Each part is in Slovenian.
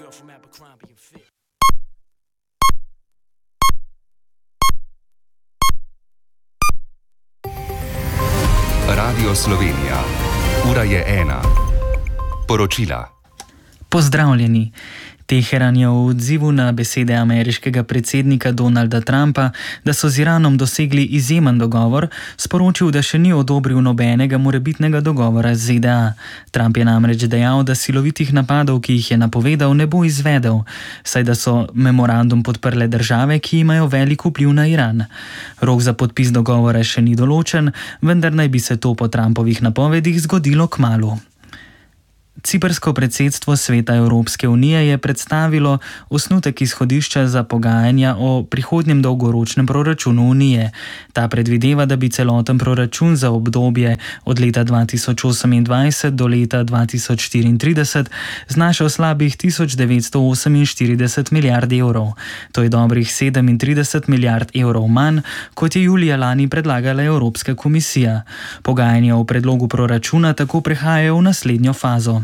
Radio Slovenija. Ura je 1. Poročila. Pozdravljeni. Teheran je v odzivu na besede ameriškega predsednika Donalda Trumpa, da so z Iranom dosegli izjemen dogovor, sporočil, da še ni odobril nobenega morebitnega dogovora z ZDA. Trump je namreč dejal, da silovitih napadov, ki jih je napovedal, ne bo izvedel, saj da so memorandum podprle države, ki imajo velik vpliv na Iran. Rok za podpis dogovora še ni določen, vendar naj bi se to po Trumpovih napovedih zgodilo kmalu. Ciprsko predsedstvo Sveta Evropske unije je predstavilo osnutek izhodišča za pogajanja o prihodnjem dolgoročnem proračunu unije. Ta predvideva, da bi celoten proračun za obdobje od leta 2028 do leta 2034 znašal slabih 1948 milijard evrov. To je dobrih 37 milijard evrov manj, kot je julija lani predlagala Evropska komisija. Pogajanja o predlogu proračuna tako prehajajo v naslednjo fazo.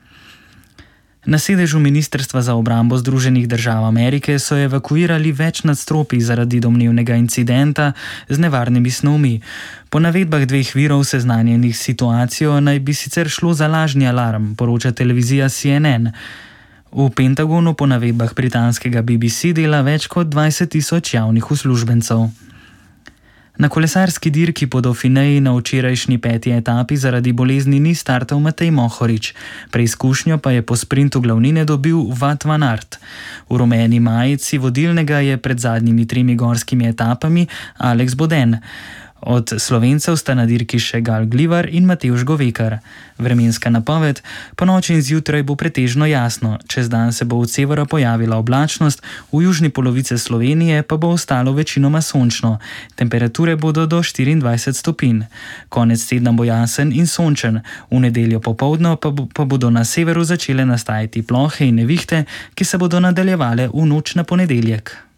Na sedežu Ministrstva za obrambo Združenih držav Amerike so evakuirali več nadstropij zaradi domnevnega incidenta z nevarnimi snovmi. Po navedbah dveh virov seznanjenih s situacijo naj bi sicer šlo za lažni alarm, poroča televizija CNN. V Pentagonu po navedbah britanskega BBC dela več kot 20.000 javnih uslužbencev. Na kolesarski dirki po Dauphineji na včerajšnji 5. etapi zaradi bolezni ni startal Matej Mohorič. Preizkušnjo pa je po sprintu glavnine dobil Wout van Aert. V rumeni majici vodilnega je pred zadnjimi 3 gorskimi etapami Alex Boden. Od Slovencev sta na dirki še Gal Glivar in Matevž Govekar. Vremenska napoved: ponoči in zjutraj bo pretežno jasno, čez dan se bo od severa pojavila oblačnost, v južni polovici Slovenije pa bo ostalo večinoma sončno. Temperature bodo do 24 stopinj. Konec tedna bo jasen in sončen, v nedeljo popoldne pa bodo na severu začele nastajati plohe in nevihte, ki se bodo nadaljevale v noč na ponedeljek.